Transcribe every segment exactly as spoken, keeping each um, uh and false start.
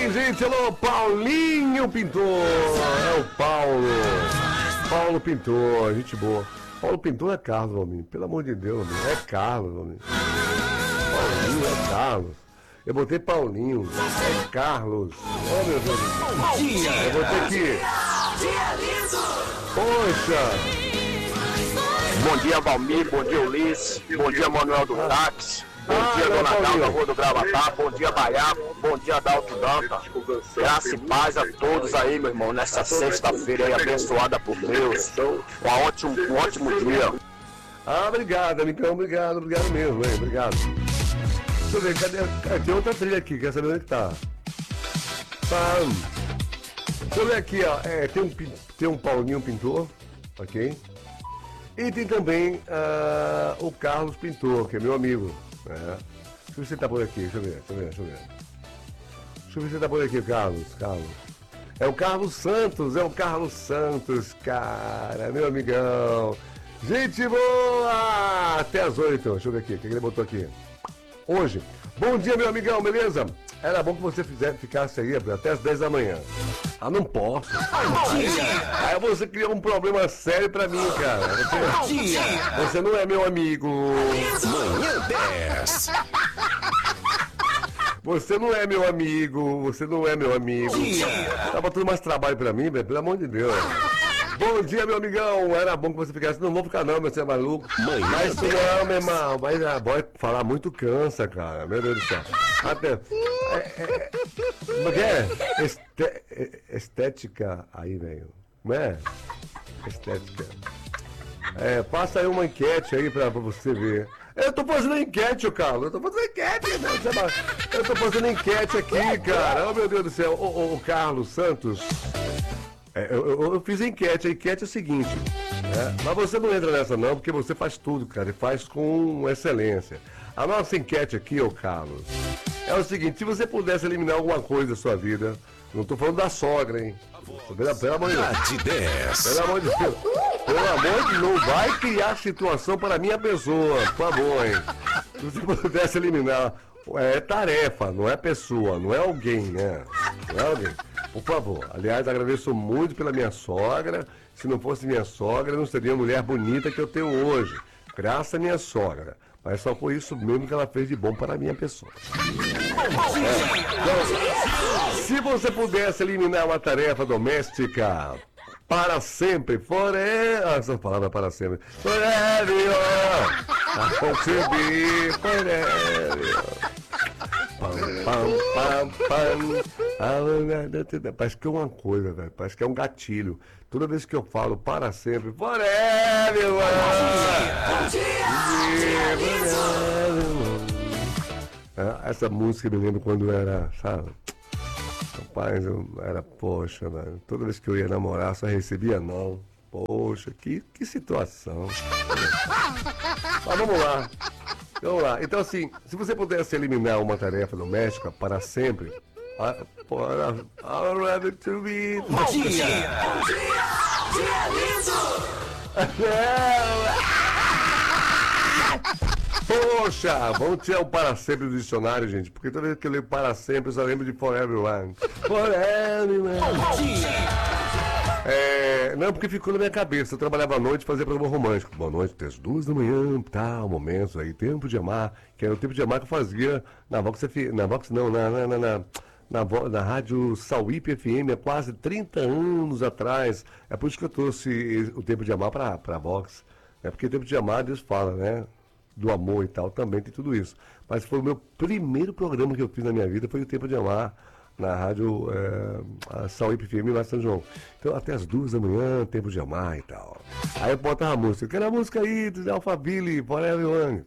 bem, gente? Alô, Paulinho Pintor. É o Paulo. Paulo Pintor, gente boa. Paulo Pintor é Carlos, homem. Pelo amor de Deus, homem. É Carlos, homem. Paulinho é Carlos. Eu botei Paulinho. É Carlos. Oh, meu Deus. Bom dia. Eu botei aqui. Poxa. Bom dia, Valmir. Bom dia, Ulisses. Bom dia, Manuel do Táxi. Bom ah, dia, Dona Dalva, Rua do Gravatá. Bom dia, Baiaco. Bom dia, Dalto Danta. Graça e paz a todos aí, meu irmão, nessa sexta-feira aí abençoada por Deus. Um ótimo, um ótimo dia. Ah, obrigado, amigão. Obrigado, obrigado mesmo, hein? Obrigado. Deixa eu ver, cadê? Cadê? Tem outra trilha aqui, quer saber onde que tá? Pam. Deixa eu ver aqui, ó. É, tem, um, tem um Paulinho Pintor, ok? E tem também uh, o Carlos Pintor, que é meu amigo. Né? Deixa eu ver se ele tá por aqui, deixa eu ver, deixa eu ver, deixa eu ver. Deixa eu ver se ele tá por aqui, Carlos, Carlos. É o Carlos Santos, é o Carlos Santos, cara, meu amigão. Gente boa! Até as oito, deixa eu ver aqui, o que ele botou aqui? Hoje, bom dia, meu amigão, beleza? Era bom que você fizesse, ficasse aí até as dez da manhã. Ah, não posso. Aí, aí você criou um problema sério pra mim, cara. Você, você não é meu amigo. Manhã dez. Você não é meu amigo. Você não é meu amigo. Tá botando mais trabalho pra mim, velho? Pelo amor de Deus. Bom dia, meu amigão. Era bom que você ficasse. Não vou ficar não, meu, você é maluco. Manhã mas não, meu irmão. Mas a boy falar muito cansa, cara. Meu Deus do céu. Até. É, é, como é que é? Este, estética aí, velho. Não é? Estética. É, passa aí uma enquete aí pra, pra você ver. Eu tô fazendo enquete, ô Carlos. Eu tô fazendo enquete, né? Eu tô fazendo enquete aqui, cara. Oh, meu Deus do céu. Ô, ô, ô Carlos Santos. É, eu, eu, eu fiz enquete, a enquete é o seguinte, né? Mas você não entra nessa não, porque você faz tudo, cara, e faz com excelência. A nossa enquete aqui, ô Carlos, é o seguinte, se você pudesse eliminar alguma coisa da sua vida, não tô falando da sogra, hein? Pelo, pelo amor de Deus. Pelo amor de Deus. Pelo amor de Deus, não vai criar situação para a minha pessoa, por favor, hein? Se você pudesse eliminar, é tarefa, não é pessoa, não é alguém, né? Não é alguém. Por favor, aliás, agradeço muito pela minha sogra. Se não fosse minha sogra, eu não seria a mulher bonita que eu tenho hoje. Graças à minha sogra. Mas só foi isso mesmo que ela fez de bom para a minha pessoa. É. Então, se você pudesse eliminar uma tarefa doméstica para sempre, forever... Ah, essa palavra para sempre. Forever, I want to be forever. Pam, pam, pam, pam. Parece que é uma coisa, velho. Parece que é um gatilho. Toda vez que eu falo para sempre, forever, bom dia, é, essa música me lembra quando eu era, sabe? Rapaz, eu era, poxa, velho. Toda vez que eu ia namorar, só recebia não. Poxa, que, que situação. Mas vamos lá. Vamos lá. Então, assim, se você pudesse eliminar uma tarefa doméstica para sempre, para I'd rather to be. Bom dia! Bom dia! Dia lindo! Poxa, vamos tirar o para sempre do dicionário, gente, porque toda vez que eu leio para sempre, eu só lembro de Forever One. Forever One. Bom dia! É, não, porque ficou na minha cabeça. Eu trabalhava à noite e fazia programa romântico. Boa noite, até as duas da manhã, tal, momentos aí, tempo de amar, que era o tempo de amar que eu fazia na Vox F M, na Vox não, na, na, na, na, na, na rádio Sauípe F M há quase trinta anos atrás. É por isso que eu trouxe o tempo de amar para a Vox. É porque o tempo de amar, Deus fala, né? Do amor e tal, também tem tudo isso. Mas foi o meu primeiro programa que eu fiz na minha vida, foi o Tempo de Amar, na rádio é, a Sauípe F M lá em São João. Então até as duas da manhã, Tempo de Amar e tal. Aí eu botava a música, quero a música aí, do Alphaville, Forever One.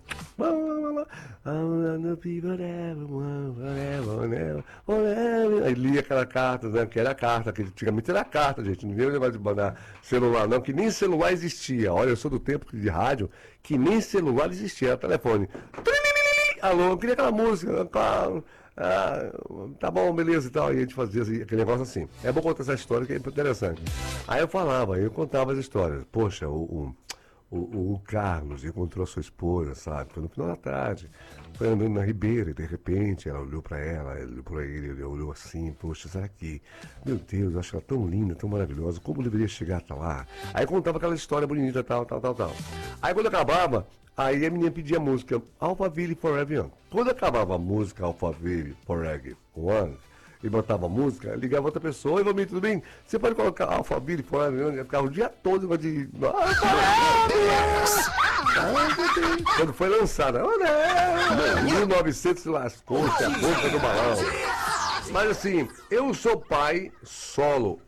Aí lia aquela carta, né? Que era a carta, que antigamente era a carta, gente. Não veio negócio de mandar celular, não, que nem celular existia. Olha, eu sou do tempo de rádio que nem celular existia, era telefone. Alô, eu queria aquela música, claro. Ah, tá bom, beleza e tal. E a gente fazia assim, aquele negócio assim. É bom contar essa história que é interessante. Aí eu falava, eu contava as histórias. Poxa, o, o, o, o Carlos encontrou a sua esposa, sabe? Foi no final da tarde. Foi andando na Ribeira e de repente ela olhou pra ela, ele olhou pra ele, ele olhou assim, poxa, será que... Meu Deus, eu acho ela tão linda, tão maravilhosa, como deveria chegar até lá? Aí contava aquela história bonita, tal, tal, tal, tal. Aí quando acabava, aí a menina pedia a música Alphaville Forever Young. Quando acabava a música Alphaville Forever Young, e botava a música, ligava outra pessoa, oi, Valmir, tudo bem? Você pode colocar Alphaville Forever Young? Eu ficava o dia todo de... Quando foi lançada, mil e novecentos se lascou, se a boca do balão. Mas assim, eu sou pai solo.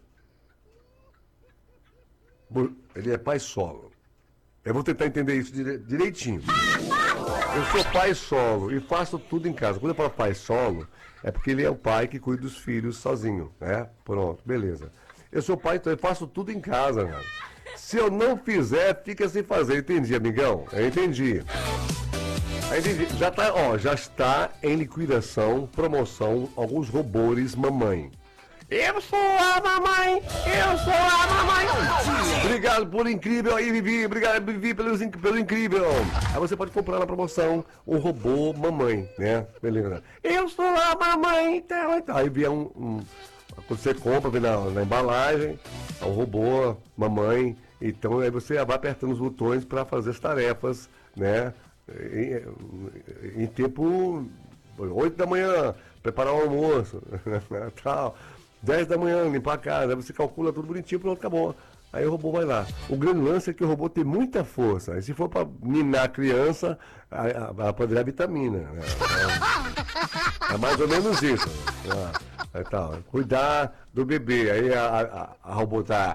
Ele é pai solo. Eu vou tentar entender isso dire- direitinho. Eu sou pai solo e faço tudo em casa. Quando eu falo pai solo, é porque ele é o pai que cuida dos filhos sozinho, né? Pronto, beleza. Eu sou pai, então eu faço tudo em casa, cara. Se eu não fizer, fica sem fazer. Entendi, amigão? Eu entendi. Eu entendi. Já tá, ó, já está em liquidação, promoção, alguns robôs mamãe. Eu sou a mamãe, eu sou a mamãe. Obrigado por incrível aí, Vivi. Obrigado, Vivi, pelo, pelo incrível. Aí você pode comprar na promoção um robô mamãe, né? Beleza. Eu sou a mamãe, então, então. Aí vem um, um... Quando você compra, vem na, na embalagem, é um robô mamãe. Então aí você vai apertando os botões para fazer as tarefas, né? Em, em tempo oito da manhã, preparar o almoço, tal. dez da manhã, limpar a casa, aí você calcula tudo bonitinho, pronto, acabou. Aí o robô vai lá. O grande lance é que o robô tem muita força. E se for para ninar a criança, ela pode dar vitamina. Né? É, é mais ou menos isso. Né? É, tal. Cuidar do bebê. Aí a, a, a robô tá.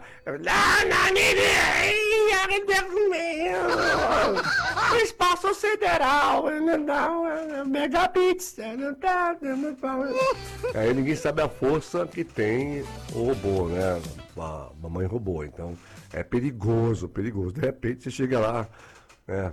Espaço sideral, megabits. Aí ninguém sabe a força que tem o robô, né? A mamãe robô. Então é perigoso, perigoso. De repente você chega lá, né?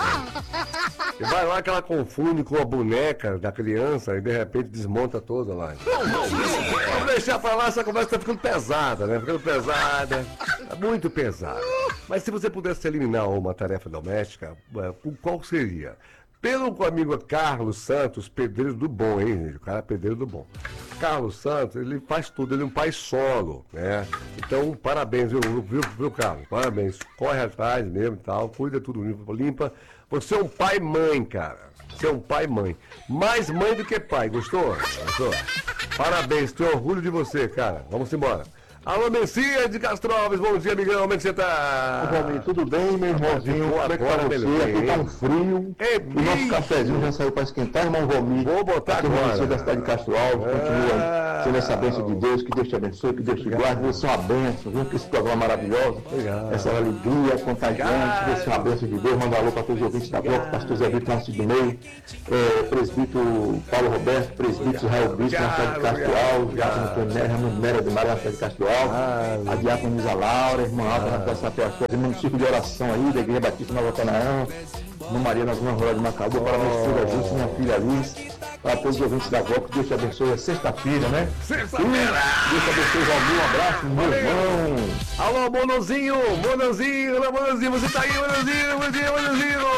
E vai lá que ela confunde com a boneca da criança e de repente desmonta toda lá. Vamos deixar pra lá, essa conversa tá ficando pesada, né? Ficando pesada, muito pesada. Mas se você pudesse eliminar uma tarefa doméstica, qual seria? Pelo amigo Carlos Santos, pedreiro do bom, hein, gente? O cara é pedreiro do bom. Carlos Santos, ele faz tudo, ele é um pai solo, né? Então, parabéns, viu, viu, viu Carlos? Parabéns. Corre atrás mesmo e tal, cuida tudo limpa, limpa. Você é um pai-mãe, cara. Você é um pai-mãe. Mais mãe do que pai, gostou? Gostou? Parabéns, tenho orgulho de você, cara. Vamos embora. Alô, Messias de Castro Alves, bom dia, amigão, como é que você tá? Valmir, tudo bem, meu irmãozinho? Como é que tá você? Aqui tá um frio. Ei, o nosso cafezinho já saiu para esquentar, irmão Valmir. Vou botar aqui agora. Você da cidade de Castro Alves, continua ah, sendo essa bênção de Deus, que Deus te abençoe, que Deus te guarde, você é uma bênção, viu? Que esse programa maravilhoso, obrigado. Essa alegria contagiante, você é uma bênção de Deus, manda alô para todos os ouvintes da Bloco, pastor Zé Vitor Narciso do Meio, é, presbítero Paulo Roberto, presbítero Israel Bispo, na cidade de Castro Alves, diácono Toné, Ramon Mera de Maria, na cidade de Castro Alves, a diácono Isa Laura, irmã Alta, na cidade de Sapé, irmão do ciclo de oração aí, da Igreja Batista Nova Canaã, irmã Maria na Zona Rural de Macabu, para minha filha Júcia, minha filha Alice, para todos os ouvintes da Bloco, que Deus te abençoe, é sexta-feira, né? Sexta-feira! Deus te abençoe, Valmir, um abraço, meu irmão! Alô, Monozinho, Monozinho, alô, Monozinho, você tá aí, Monozinho, Monozinho, Monozinho!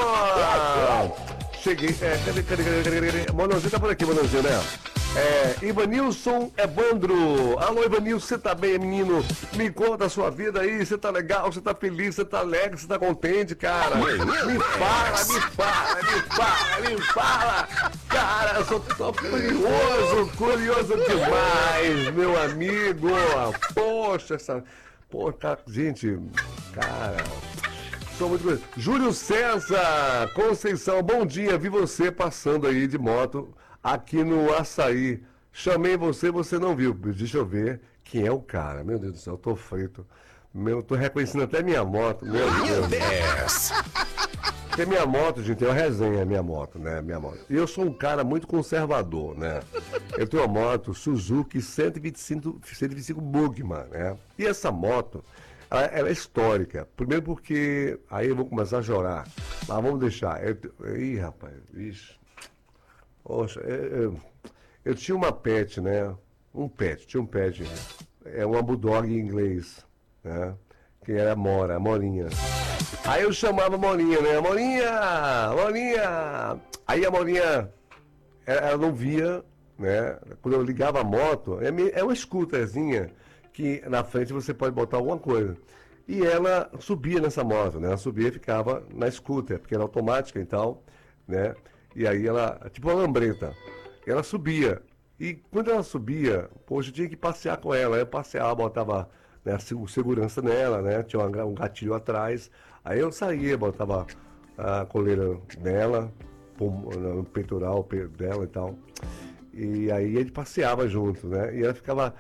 Cheguei, é, cadê, cadê, cadê, cadê, cadê? Monozinho tá por aqui, Monozinho, né? É, Ivanilson Evandro. Alô, Ivanilson, você tá bem, menino? Me conta a sua vida aí, você tá legal, você tá feliz, você tá alegre, você tá contente, cara? Me fala, me fala, me fala, me fala! Cara, eu sou tão curioso, curioso demais, meu amigo! Poxa, essa... Pô, cara, gente, cara... Sou muito curioso. Júlio César, Conceição, bom dia, vi você passando aí de moto aqui no Açaí. Chamei você, você não viu. Deixa eu ver quem é o cara. Meu Deus do céu, eu tô frito. Meu, tô reconhecendo até minha moto. Meu Deus. Porque minha moto, gente, é uma resenha, minha moto, né? Minha moto. E eu sou um cara muito conservador, né? Eu tenho uma moto Suzuki cento e vinte e cinco, cento e vinte e cinco Bugman, né? E essa moto, ela, ela é histórica. Primeiro porque aí eu vou começar a chorar. Mas vamos deixar. Eu, ih, rapaz, vixe. Poxa, eu, eu, eu tinha uma pet, né? Um pet, tinha um pet. É uma bulldog em inglês, né? Que era Mora, a Morinha. Aí eu chamava a Molinha, né? Molinha! Molinha! Aí a Molinha, ela não via, né? Quando eu ligava a moto, é uma scooterzinha que na frente você pode botar alguma coisa. E ela subia nessa moto, né? Ela subia e ficava na scooter, porque era automática e tal, né? E aí ela, tipo uma lambreta, ela subia. E quando ela subia, poxa, eu tinha que passear com ela. Aí eu passeava, botava, né, segurança nela, né? Tinha um gatilho atrás. Aí eu saía, botava a coleira nela, no peitoral dela e tal. E aí a gente passeava junto, né? E ela ficava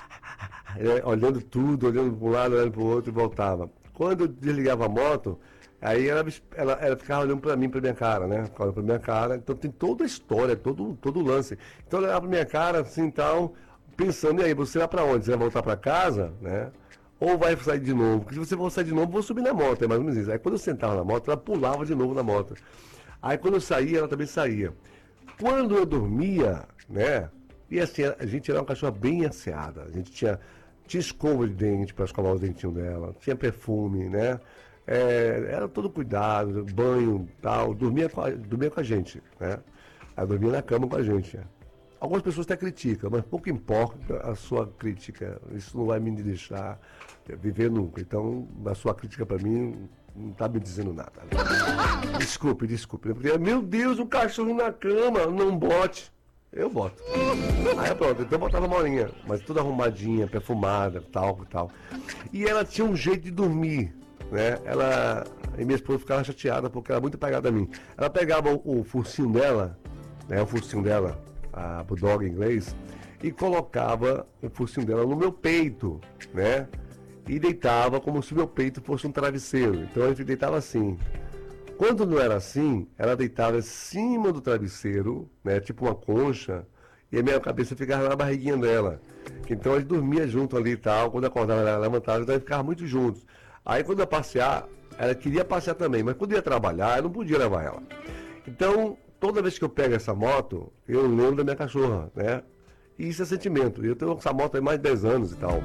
olhando tudo, olhando para um lado, olhando para o outro e voltava. Quando eu desligava a moto, aí ela, ela, ela ficava olhando para mim, para minha cara, né? Ficava para minha cara. Então tem toda a história, todo, todo o lance. Então ela olhava para minha cara, assim, então, pensando, e aí, você vai para onde? Você vai voltar para casa, né? Ou vai sair de novo? Porque se você for sair de novo, eu vou subir na moto, é mais ou menos isso. Aí quando eu sentava na moto, ela pulava de novo na moto. Aí quando eu saía, ela também saía. Quando eu dormia, né? E assim, a gente era uma cachorra bem asseada. A gente tinha, tinha escova de dente para escovar os dentinhos dela, tinha perfume, né? É, era todo cuidado, banho e tal. Dormia com, a, dormia com a gente, né? Ela dormia na cama com a gente. Né? Algumas pessoas até criticam, mas pouco importa a sua crítica. Isso não vai me deixar viver nunca. Então, a sua crítica para mim não está me dizendo nada. Desculpe, desculpe. Porque, meu Deus, um cachorro na cama, não bote. Eu boto. Aí pronto, então eu botava a Molinha, mas toda arrumadinha, perfumada, tal, tal. E ela tinha um jeito de dormir, né? Ela, e minha esposa ficava chateada porque ela era muito apegada a mim. Ela pegava o, o focinho dela, né? O focinho dela, a bulldog em inglês, e colocava o focinho dela no meu peito, né? E deitava como se o meu peito fosse um travesseiro. Então a gente deitava assim. Quando não era assim, ela deitava em cima do travesseiro, né, tipo uma concha, e a minha cabeça ficava na barriguinha dela. Então a gente dormia junto ali e tal, quando acordava ela levantava, então a gente ficava muito juntos. Aí quando ia passear, ela queria passear também, mas quando ia trabalhar, eu não podia levar ela. Então, toda vez que eu pego essa moto, eu lembro da minha cachorra, né? E isso é sentimento. Eu tenho essa moto há mais de dez anos e tal.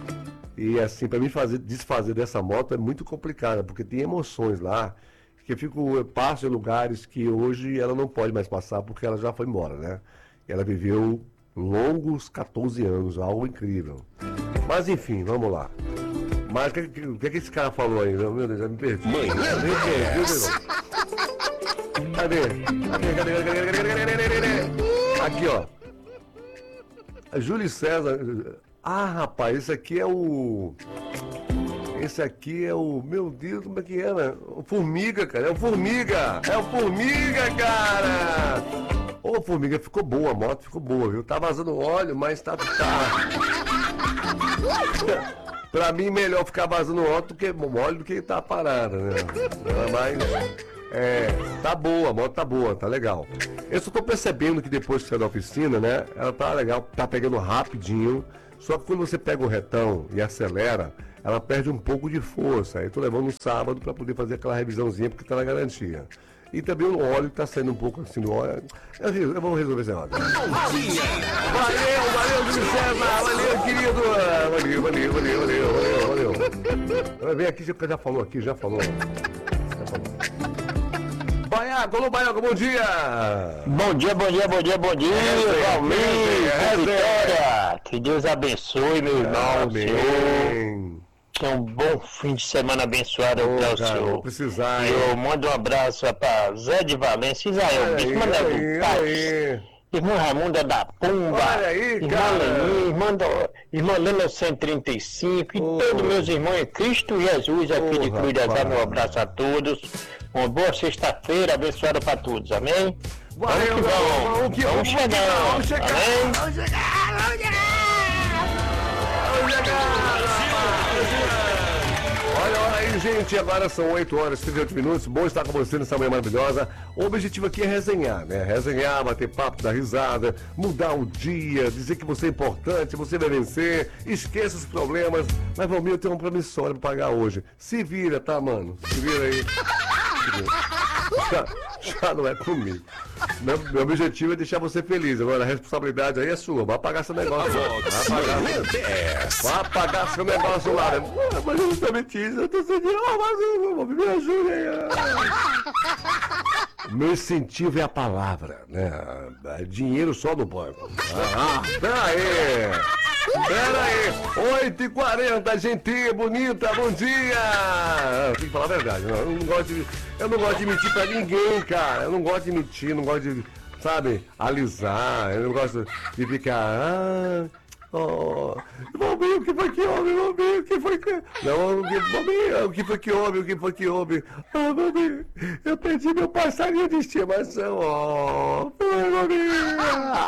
E assim, para mim fazer, desfazer dessa moto é muito complicado, porque tem emoções lá, que eu, fico, eu passo em lugares que hoje ela não pode mais passar porque ela já foi embora, né? Ela viveu longos catorze anos, algo incrível. Mas enfim, vamos lá. Mas o que, que, que, que esse cara falou aí? Meu Deus, já me perdi. Mãe, cadê? Cadê? Cadê? Cadê? Cadê? Cadê? Cadê? Aqui, ó. Júlio César. Ah, rapaz, esse aqui é o... Esse aqui é o... Meu Deus, como é que é, né? O Formiga, cara. É o Formiga. É o Formiga, cara. Ô, Formiga, ficou boa a moto, ficou boa, viu? Tá vazando óleo, mas tá... tá... Pra mim, melhor ficar vazando óleo do que, óleo do que tá parada, né? Mas... É, tá boa, a moto tá boa, tá legal. Eu só tô percebendo que depois que saiu da oficina, né? Ela tá legal, tá pegando rapidinho. Só que quando você pega o retão e acelera, ela perde um pouco de força. Aí tô levando no sábado para poder fazer aquela revisãozinha, porque tá na garantia. E também o óleo tá saindo um pouco assim do óleo. Eu, eu vou resolver esse óleo. Valeu, valeu, Júlio César. Valeu, querido. Valeu, valeu, valeu, valeu, valeu, valeu. Vem aqui, já falou aqui, já falou. Já falou. Baiaco, alô Baiaco, bom dia! Bom dia, bom dia, bom dia, bom dia, Valmir, é, Vitória! Que Deus abençoe, meu irmão, amém. Senhor. Tenha um bom fim de semana abençoado oh, para o cara, senhor. Vou precisar, hein? Eu mando um abraço para Zé de Valência, Israel, aí, manda aí, do Paz, irmã Raimunda da Pumba, olha aí, irmã cara. Leni, irmã, do, irmã Lena cento e trinta e cinco, oh. e todos meus irmãos em Cristo Jesus, aqui oh, de Cruz das Almas, um abraço a todos. Uma boa sexta-feira, abençoada para todos, amém? Valeu, vamos que vamos, vamos, que vamos, vamos chegar, vamos chegar, amém? Vamos chegar, vamos chegar, vamos chegar, vamos chegar. Olha, olha aí, gente, agora são oito horas e trinta e oito minutos, bom estar com você nessa manhã maravilhosa. O objetivo aqui é resenhar, né? Resenhar, bater papo, dar risada, mudar o dia, dizer que você é importante, você vai vencer, esqueça os problemas. Mas, Valmir, eu tenho uma promissória pra pagar hoje. Se vira, tá, mano? Se vira aí. Se vira. já não é comigo. Meu, meu objetivo é deixar você feliz. Agora, a responsabilidade aí é sua. Vai pagar seu negócio. Vai pagar, vai pagar seu negócio lá. Né? Mas é justamente isso. Eu tô sentindo. Oh, mas me ajuda aí. Meu incentivo é a palavra, né? Dinheiro só no banco. Ah, pera aí. Pera aí. oito e quarenta, gentinha, bonita, bom dia. Tem que falar a verdade. Não, eu, não gosto de, eu não gosto de mentir pra ninguém, cara. Eu não gosto de mentir, não gosto de, sabe, alisar. Eu não gosto de ficar... Ah, oh, Valmir, o que foi que houve, Valmir, o que foi que... Não, o que, Valmir, o que foi que houve, o que foi que houve? Ah, Valmir, eu perdi meu passarinho de estimação, ó. Oh, Valmir.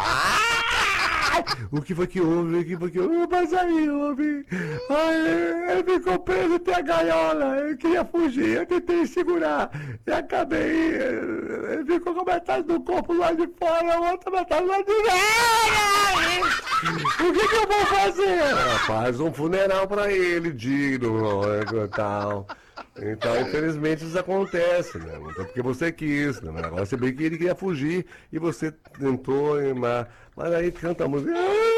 O que foi que houve, o que foi que houve? Meu passarinho, Valmir. Ai, ele ficou preso até a gaiola, eu queria fugir, eu tentei segurar, e acabei, ele ficou com metade do corpo lá de fora, a outra metade lá de dentro. O que que eu vou fazer? Faz um funeral pra ele, digno, e tal. Então, infelizmente, isso acontece, né? Então, porque você quis, né? Agora você bem que ele queria fugir e você tentou, mas, mas aí canta a música.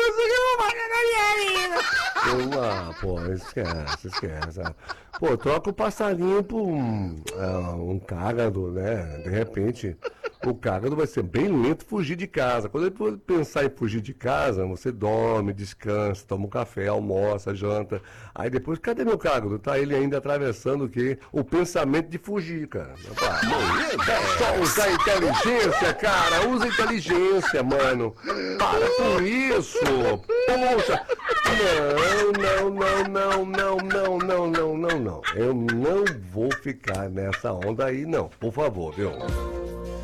Ah, pô, esquece, esquece. Pô, troca o passarinho por um, um cágado, né? De repente, o cágado vai ser bem lento fugir de casa. Quando ele for pensar em fugir de casa, você dorme, descansa, toma um café, almoça, janta. Aí depois, cadê meu cágado? Tá ele ainda atravessando o quê? O pensamento de fugir, cara. É só usar inteligência, cara. Usa inteligência, mano. Para com isso. Poxa. Não, não, não, não, não, não, não, não, não. Eu não vou ficar nessa onda aí, não. Por favor, viu?